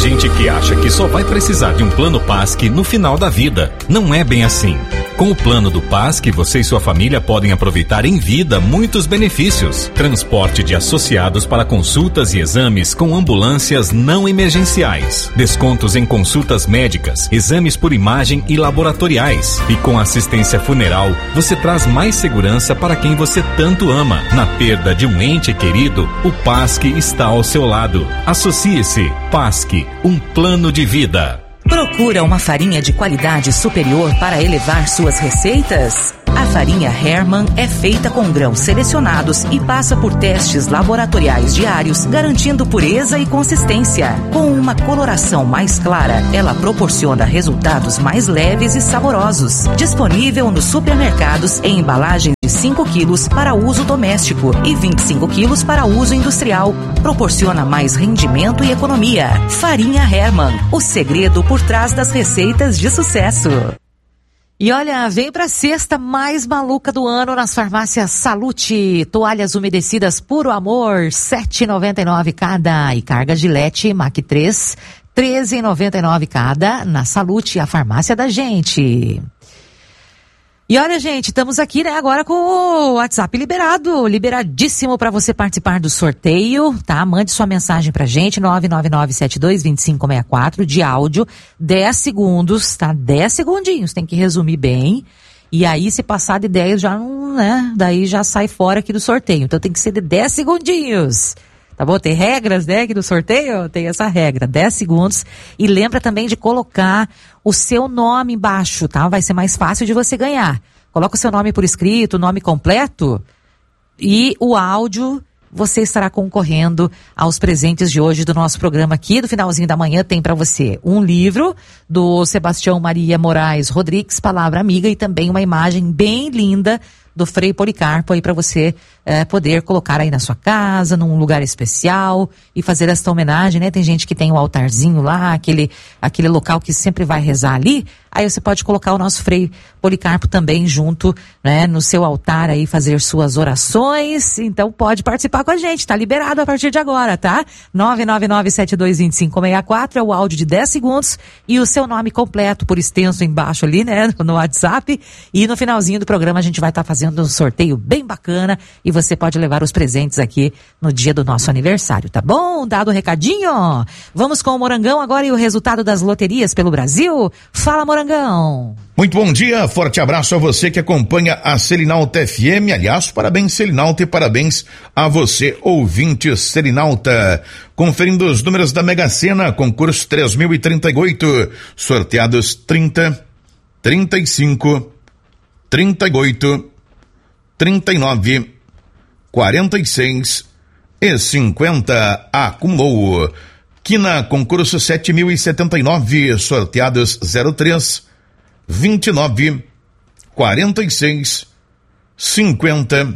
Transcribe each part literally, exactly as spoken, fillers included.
gente que acha que só vai precisar de um plano Pasque no final da vida. Não é bem assim. Com o plano do Pasque, você e sua família podem aproveitar em vida muitos benefícios. Transporte de associados para consultas e exames com ambulâncias não emergenciais. Descontos em consultas médicas, exames por imagem e laboratoriais. E com assistência funeral, você traz mais segurança para quem você tanto ama. Na perda de um ente querido, o Pasque está ao seu lado. Associe-se. Pasque, um plano de vida. Procura uma farinha de qualidade superior para elevar suas receitas? A farinha Hermann é feita com grãos selecionados e passa por testes laboratoriais diários, garantindo pureza e consistência. Com uma coloração mais clara, ela proporciona resultados mais leves e saborosos. Disponível nos supermercados em embalagens de cinco quilos para uso doméstico e vinte e cinco quilos para uso industrial. Proporciona mais rendimento e economia. Farinha Hermann, o segredo por trás das receitas de sucesso. E olha, vem pra sexta mais maluca do ano nas farmácias Salute. Toalhas umedecidas Puro Amor, sete reais e noventa e nove centavos cada. E carga Gillette Mac três, treze reais e noventa e nove centavos cada. Na Salute, a farmácia da gente. E olha, gente, estamos aqui, né, agora com o WhatsApp liberado, liberadíssimo para você participar do sorteio, tá? Mande sua mensagem pra gente, nove nove nove sete dois dois cinco seis quatro, de áudio, dez segundos, tá? dez segundinhos, tem que resumir bem. E aí, se passar de dez, já não, né? Daí já sai fora aqui do sorteio. Então tem que ser de dez segundinhos. Tá bom? Tem regras, né, aqui do sorteio? Tem essa regra, dez segundos. E lembra também de colocar o seu nome embaixo, tá? Vai ser mais fácil de você ganhar. Coloca o seu nome por escrito, o nome completo e o áudio. Você estará concorrendo aos presentes de hoje do nosso programa aqui. Do finalzinho da manhã tem para você um livro do Sebastião Maria Moraes Rodrigues, Palavra Amiga, e também uma imagem bem linda do Frei Policarpo aí para você é, poder colocar aí na sua casa, num lugar especial e fazer esta homenagem, né? Tem gente que tem o altarzinho lá, aquele, aquele local que sempre vai rezar ali, aí você pode colocar o nosso Frei Policarpo também junto, né? No seu altar aí, fazer suas orações, então pode participar com a gente, tá liberado a partir de agora, tá? nove nove nove sete dois dois cinco seis quatro é o áudio de dez segundos e o seu nome completo por extenso embaixo ali, né? No WhatsApp, e no finalzinho do programa a gente vai estar tá fazendo um sorteio bem bacana e você pode levar os presentes aqui no dia do nosso aniversário, tá bom? Dado o recadinho, vamos com o Morangão agora e o resultado das loterias pelo Brasil. Fala, Morangão! Muito bom dia, forte abraço a você que acompanha a Selinalta F M, aliás, parabéns Selinalta e parabéns a você, ouvinte Selinalta. Conferindo os números da Mega Sena, concurso três mil e trinta e oito, sorteados trinta, trinta e cinco, trinta e oito, trinta e nove, quarenta e seis e cinquenta, acumulou. Quina, concurso sete mil e setenta e nove, sorteados zero três, vinte e nove, quarenta e seis, cinquenta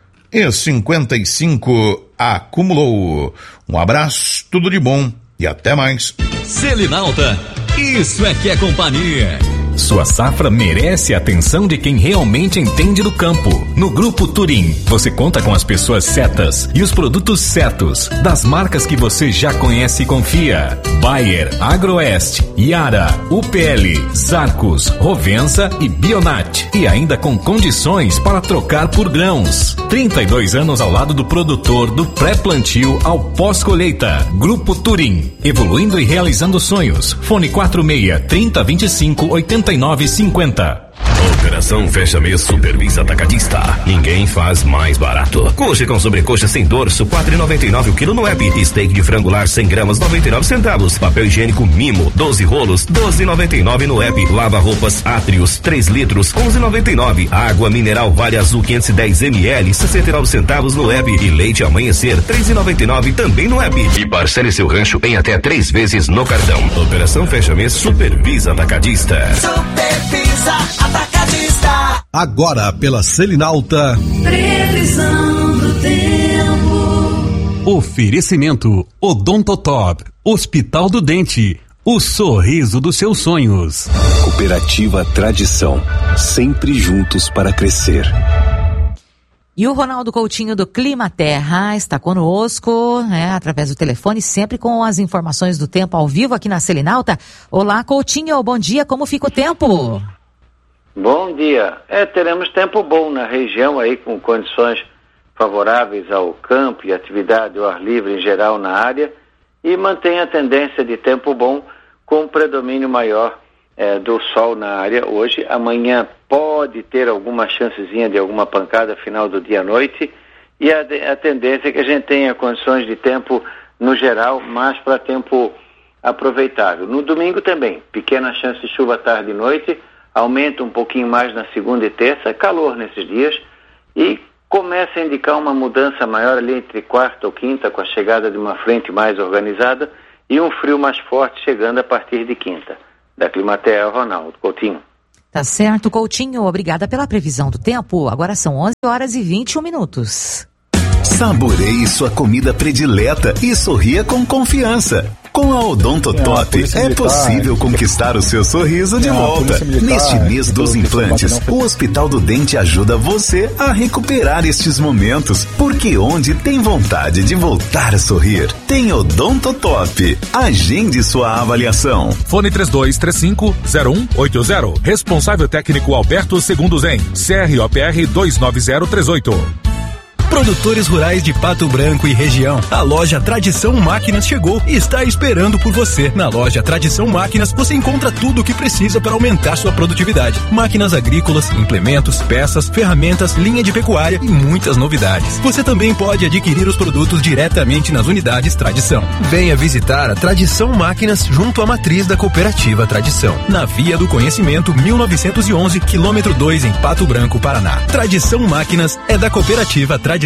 e cinquenta e cinco, acumulou. Um abraço, tudo de bom e até mais. Selinalta, isso é que é companhia. Sua safra merece a atenção de quem realmente entende do campo. No Grupo Turim, você conta com as pessoas certas e os produtos certos, das marcas que você já conhece e confia. Bayer, Agroeste, Yara, U P L, Zarcos, Rovensa e Bionat. E ainda com condições para trocar por grãos. trinta e dois anos ao lado do produtor, do pré-plantio ao pós-colheita. Grupo Turim, evoluindo e realizando sonhos. Fone quatro seis, trinta, vinte e cinco, oitenta e nove, cinquenta. Operação Fecha Mês Supervisa Atacadista. Ninguém faz mais barato. Coxa com sobrecoxa sem dorso, quatro reais e noventa e nove o quilo no app. Steak de frango lar cem gramas, noventa e nove centavos. Papel higiênico Mimo, doze rolos, doze reais e noventa e nove no app. Lava roupas Atrios, três litros, onze reais e noventa e nove. Água mineral Vale Azul quinhentos e dez mililitros, sessenta e nove centavos no app. E leite Amanhecer, três reais e noventa e nove também no app. E parcele seu rancho em até três vezes no cartão. Operação Fecha Mês Supervisa Atacadista. Supervisa Atacadista. Agora pela Selinalta. Previsão do tempo. Oferecimento Odontotop, Hospital do Dente, o sorriso dos seus sonhos. Cooperativa Tradição, sempre juntos para crescer. E o Ronaldo Coutinho do Clima Terra está conosco, né, através do telefone, sempre com as informações do tempo ao vivo aqui na Selinalta. Olá, Coutinho, bom dia, como fica o tempo? Bom dia. É, teremos tempo bom na região aí, com condições favoráveis ao campo e atividade ao ar livre em geral na área, e mantém a tendência de tempo bom com predomínio maior é, do sol na área hoje. Amanhã pode ter alguma chancezinha de alguma pancada final do dia à noite, e a, a tendência é que a gente tenha condições de tempo no geral, mais para tempo aproveitável. No domingo também, pequena chance de chuva tarde e noite, aumenta um pouquinho mais na segunda e terça, calor nesses dias, e começa a indicar uma mudança maior ali entre quarta ou quinta, com a chegada de uma frente mais organizada e um frio mais forte chegando a partir de quinta. Da Climaterra, Ronaldo Coutinho. Tá certo, Coutinho. Obrigada pela previsão do tempo. Agora são onze horas e vinte e um minutos. Saboreie sua comida predileta e sorria com confiança. Com a Odontotop é, é possível conquistar o seu sorriso de é, volta. Neste mês dos implantes, o Hospital do Dente ajuda você a recuperar estes momentos, porque onde tem vontade de voltar a sorrir, tem Odontotop. Agende sua avaliação. Fone três dois três cinco, zero um oito zero. Responsável técnico Alberto Segundo Zen. C R O P R dois nove zero três oito. Produtores rurais de Pato Branco e região. A loja Tradição Máquinas chegou e está esperando por você. Na loja Tradição Máquinas você encontra tudo o que precisa para aumentar sua produtividade. Máquinas agrícolas, implementos, peças, ferramentas, linha de pecuária e muitas novidades. Você também pode adquirir os produtos diretamente nas unidades Tradição. Venha visitar a Tradição Máquinas junto à matriz da Cooperativa Tradição. Na Via do Conhecimento mil novecentos e onze, quilômetro dois, em Pato Branco, Paraná. Tradição Máquinas é da Cooperativa Tradição.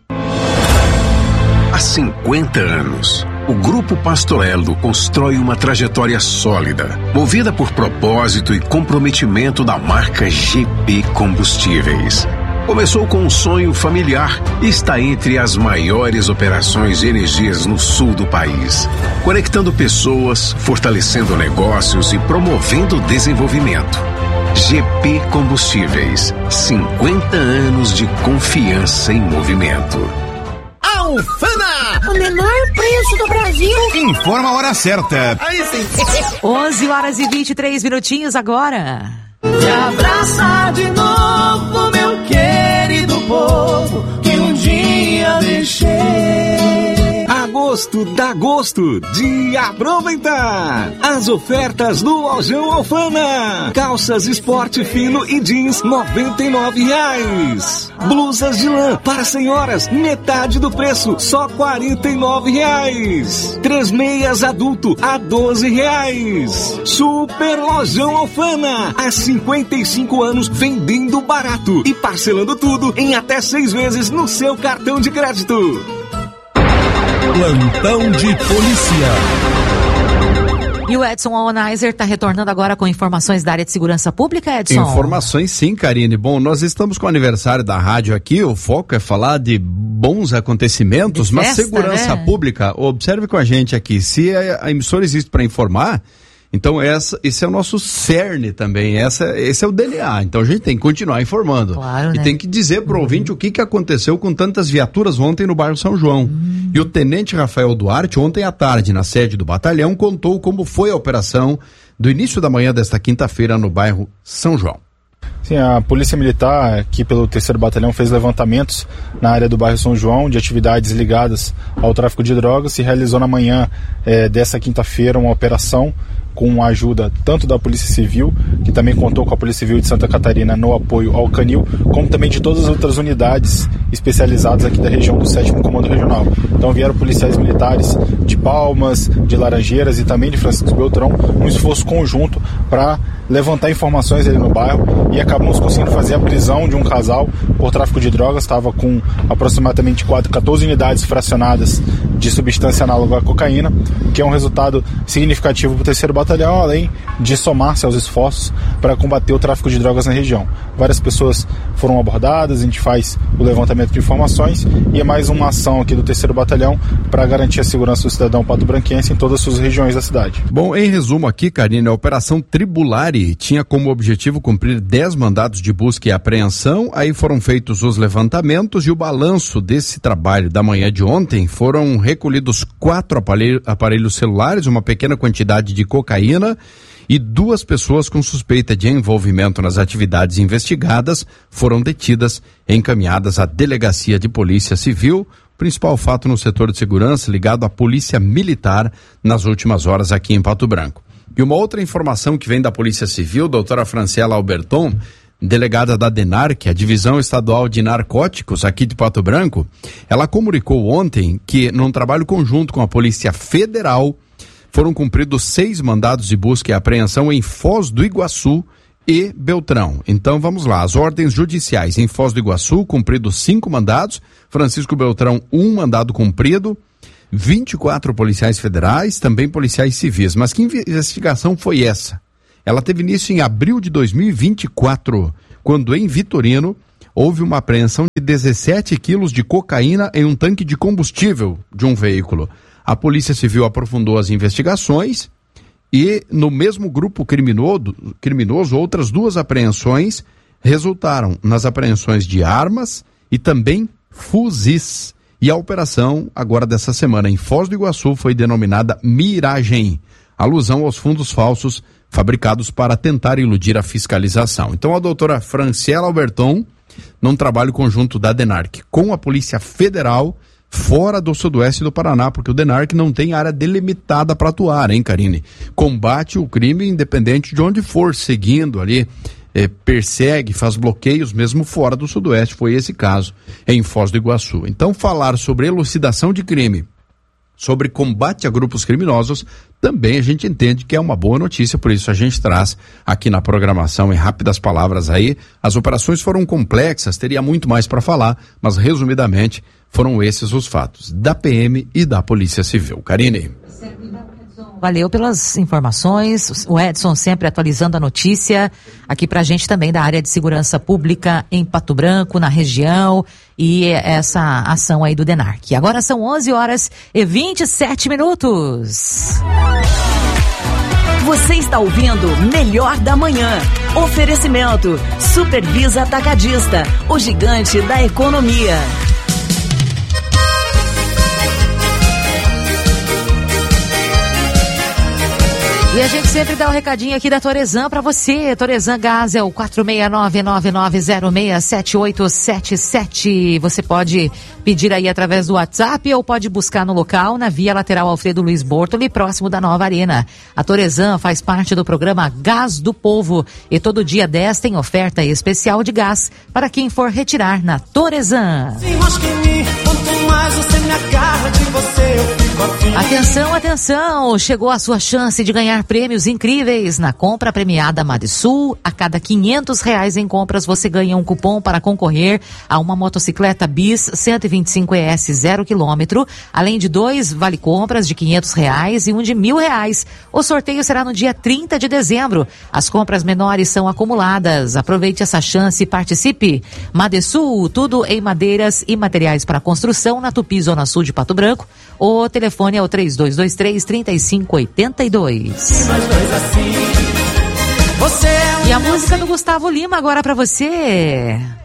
Há cinquenta anos, o Grupo Pastorello constrói uma trajetória sólida, movida por propósito e comprometimento da marca G P Combustíveis. Começou com um sonho familiar e está entre as maiores operações de energias no sul do país, conectando pessoas, fortalecendo negócios e promovendo o desenvolvimento. G P Combustíveis, cinquenta anos de confiança em movimento. Alfama, o menor preço do Brasil. Informa a hora certa. Aí sim. onze horas e vinte e três minutinhos agora. Me abraça de novo, meu querido povo, que um dia deixei. Agosto dá gosto de aproveitar as ofertas do Lojão Alfama. Calças esporte fino e jeans noventa e nove reais. Blusas de lã para senhoras metade do preço, só quarenta e nove reais. Três meias adulto a doze reais. Super Lojão Alfama, há cinquenta e cinco anos vendendo barato e parcelando tudo em até seis vezes no seu cartão de crédito. Plantão de polícia. E o Edson Onaiser está retornando agora com informações da área de segurança pública, Edson? Informações sim, Karine. Bom, nós estamos com o aniversário da rádio aqui, o foco é falar de bons acontecimentos, de festa, mas segurança né? pública, observe com a gente aqui, se a, a emissora existe para informar, então essa, esse é o nosso cerne também, essa, esse é o D N A, então a gente tem que continuar informando. Claro, e né? tem que dizer pro ouvinte uhum. o que, que aconteceu com tantas viaturas ontem no bairro São João. Uhum. E o tenente Rafael Duarte, ontem à tarde, na sede do batalhão, contou como foi a operação do início da manhã desta quinta-feira no bairro São João. Sim, a Polícia Militar, aqui pelo terceiro Batalhão, fez levantamentos na área do bairro São João de atividades ligadas ao tráfico de drogas e realizou na manhã eh, dessa quinta-feira uma operação com a ajuda tanto da Polícia Civil, que também contou com a Polícia Civil de Santa Catarina no apoio ao Canil, como também de todas as outras unidades especializadas aqui da região do sétimo Comando Regional. Então vieram policiais militares de Palmas, de Laranjeiras e também de Francisco Beltrão, um esforço conjunto para levantar informações ali no bairro, e acabamos conseguindo fazer a prisão de um casal por tráfico de drogas. Estava com aproximadamente quatorze unidades fracionadas de substância análoga à cocaína, que é um resultado significativo para o terceiro batalhão, além de somar-se aos esforços para combater o tráfico de drogas na região. Várias pessoas foram abordadas, a gente faz o levantamento de informações e é mais uma ação aqui do terceiro batalhão para garantir a segurança do cidadão pato-branquense em todas as suas regiões da cidade. Bom, em resumo aqui, Karine, a Operação Tribulari tinha como objetivo cumprir dez mandados de busca e apreensão, aí foram feitos os levantamentos e o balanço desse trabalho da manhã de ontem foram recolhidos quatro aparelhos, aparelhos celulares, uma pequena quantidade de cocaína e duas pessoas com suspeita de envolvimento nas atividades investigadas foram detidas e encaminhadas à Delegacia de Polícia Civil, principal fato no setor de segurança ligado à Polícia Militar nas últimas horas aqui em Pato Branco. E uma outra informação que vem da Polícia Civil, doutora Franciela Alberton, delegada da DENARC, a Divisão Estadual de Narcóticos aqui de Pato Branco, ela comunicou ontem que, num trabalho conjunto com a Polícia Federal, foram cumpridos seis mandados de busca e apreensão em Foz do Iguaçu e Beltrão. Então vamos lá, as ordens judiciais em Foz do Iguaçu, cumpridos cinco mandados, Francisco Beltrão, um mandado cumprido, vinte e quatro policiais federais, também policiais civis. Mas que investigação foi essa? Ela teve início em abril de dois mil e vinte e quatro, quando em Vitorino houve uma apreensão de dezessete quilos de cocaína em um tanque de combustível de um veículo. A Polícia Civil aprofundou as investigações e no mesmo grupo criminoso, criminoso outras duas apreensões resultaram nas apreensões de armas e também fuzis. E a operação, agora dessa semana, em Foz do Iguaçu, foi denominada Miragem, alusão aos fundos falsos fabricados para tentar iludir a fiscalização. Então a doutora Franciela Alberton, num trabalho conjunto da DENARC com a Polícia Federal, fora do sudoeste do Paraná, porque o DENARC não tem área delimitada para atuar, hein, Karine? Combate o crime independente de onde for, seguindo ali, eh, persegue, faz bloqueios mesmo fora do sudoeste, foi esse caso em Foz do Iguaçu. Então falar sobre elucidação de crime, sobre combate a grupos criminosos, também a gente entende que é uma boa notícia, por isso a gente traz aqui na programação em rápidas palavras aí. As operações foram complexas, teria muito mais para falar, mas resumidamente foram esses os fatos da P M e da Polícia Civil. Karine. Valeu pelas informações, o Edson sempre atualizando a notícia aqui pra gente também da área de segurança pública em Pato Branco, na região, e essa ação aí do DENARC. Agora são onze horas e vinte e sete minutos. Você está ouvindo Melhor da Manhã. Oferecimento Supervisa Atacadista, o gigante da economia. E a gente sempre dá o um recadinho aqui da Torezan para você. Torezan Gás é o quatro seis nove nove nove zero seis sete oito sete sete. Você pode pedir aí através do WhatsApp ou pode buscar no local, na Via Lateral Alfredo Luiz Bortoli, próximo da Nova Arena. A Torezan faz parte do programa Gás do Povo e todo dia dez tem oferta especial de gás para quem for retirar na Torezan. Atenção, atenção! Chegou a sua chance de ganhar prêmios incríveis na compra premiada Madsul. A cada quinhentos reais em compras você ganha um cupom para concorrer a uma motocicleta Bis cento e vinte e cinco E S zero quilômetro, além de dois vale compras de quinhentos reais e um de mil reais. O sorteio será no dia trinta de dezembro. As compras menores são acumuladas. Aproveite essa chance e participe. Madsul, tudo em madeiras e materiais para construção na Tupi, Zona Sul de Pato Branco. O telefone é o três dois dois três, três cinco oito dois. E a música do Gustavo Lima agora pra você.